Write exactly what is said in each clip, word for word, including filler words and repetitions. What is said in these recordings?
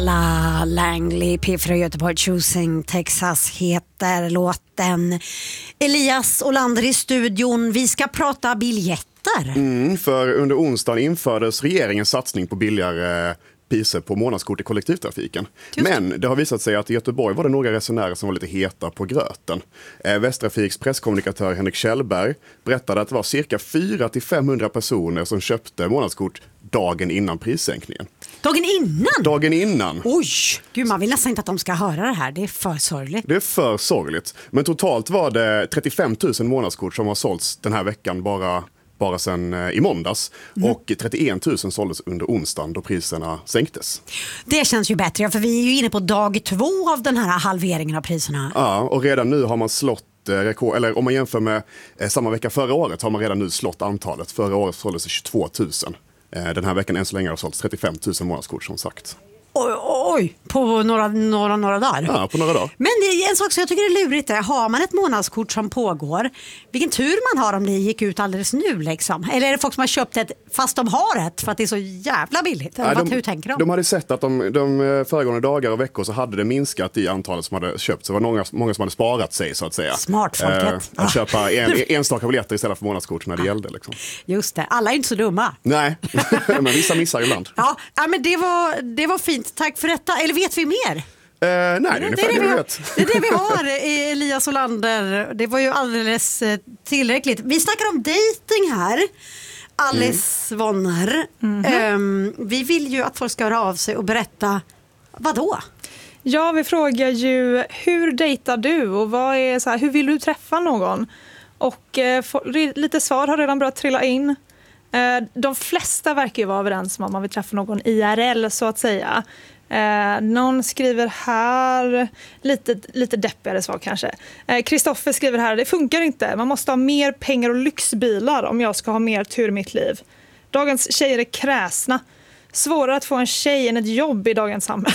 La Langley, P fyra Göteborg, Choosing Texas heter låten. Elias Olander i studion, vi ska prata biljetter. Mm, för under onsdagen infördes regeringens satsning på billigare priser på månadskort i kollektivtrafiken. Men det har visat sig att i Göteborg var det några resenärer som var lite heta på gröten. Eh, Västtrafiks presskommunikatör Henrik Kjellberg berättade att det var cirka fyra till femhundra personer som köpte månadskort dagen innan prissänkningen. Dagen innan? Dagen innan. Oj, gud, man vill nästan inte att de ska höra det här. Det är för sorgligt. Det är för sorgligt. Men totalt var det trettiofem tusen månadskort som har sålts den här veckan bara... bara sedan i måndags. Mm. Och trettioen tusen såldes under onsdagen då priserna sänktes. Det känns ju bättre, för vi är ju inne på dag två av den här halveringen av priserna. Ja, och redan nu har man slått rekord, eller om man jämför med eh, samma vecka förra året har man redan nu slått antalet. Förra året såldes det tjugotvå tusen. Eh, den här veckan än så länge har sålts trettiofem tusen månadskort som sagt. Oj, oj, på några, några, några dagar. Ja, på några dagar. Men det är en sak som jag tycker är lurigt. Är, har man ett månadskort som pågår, vilken tur man har om det gick ut alldeles nu liksom. Eller är det folk som har köpt ett fast de har ett för att det är så jävla billigt? Nej, de, hur tänker de? De hade sett att de, de föregående dagar och veckor så hade det minskat i antalet som hade köpt. Så det var många, många som hade sparat sig så att säga. Smart folket. Eh, att ah. köpa en, enstaka biljetter istället för månadskort när det ah. gällde. Liksom. Just det, alla är inte så dumma. Nej, men vissa missar ibland. Ja, ja men det var, det var fint. Tack för detta. Eller vet vi mer? Uh, nej, det är, det, det, är det, vi vi vet. det är det vi har, Elias Olander. Det var ju alldeles tillräckligt. Vi snackar om dating här. Alice mm. Vonner. Mm-hmm. Um, vi vill ju att folk ska höra av sig och berätta vad då? Ja, vi frågar ju hur dejtar du och vad är så här, hur vill du träffa någon? Och eh, för, lite svar har redan börjat trilla in. Eh, de flesta verkar ju vara överens om att man vill träffa någon I R L så att säga. Eh, någon skriver här, lite, lite deppigare svar kanske. Kristoffer eh, skriver här, det funkar inte. Man måste ha mer pengar och lyxbilar om jag ska ha mer tur i mitt liv. Dagens tjejer är kräsna. Svårare att få en tjej än ett jobb i dagens samhälle.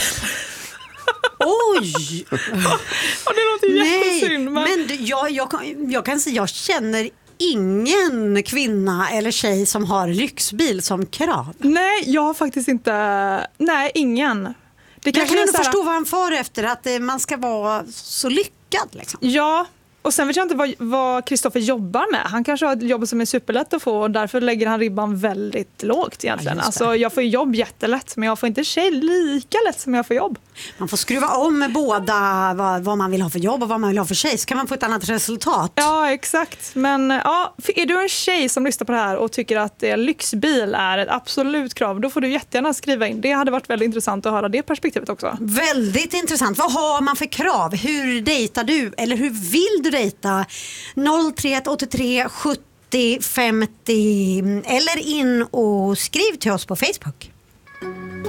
Oj! Och det låter jättesynd. Men, men jag, jag, jag kan säga, jag känner ingen kvinna eller tjej som har lyxbil som krav. Nej, jag har faktiskt inte. Nej, ingen. Det kan jag kan ändå här... förstå vad han får efter, att man ska vara så lyckad liksom. Ja, och sen vet jag inte vad Kristoffer jobbar med. Han kanske har ett jobb som är superlätt att få och därför lägger han ribban väldigt lågt egentligen. Ja, alltså, jag får jobb jättelätt men jag får inte tjej lika lätt som jag får jobb. Man får skruva om båda vad, vad man vill ha för jobb och vad man vill ha för tjej, så kan man få ett annat resultat. Ja, exakt. Men ja, är du en tjej som lyssnar på det här och tycker att det, lyxbil är ett absolut krav, då får du jättegärna skriva in. Det hade varit väldigt intressant att höra det perspektivet också. Väldigt intressant. Vad har man för krav? Hur dejtar du? Eller hur vill du dejta? noll tre ett åtta tre sjuttio femtio eller in och skriv till oss på Facebook.